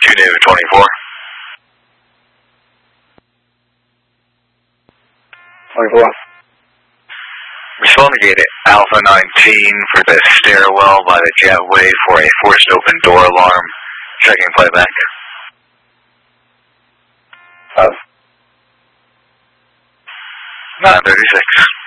David 24. 24. Respond to gate Alpha 19 for the stairwell by the jetway for a forced open door alarm. Checking playback. 936.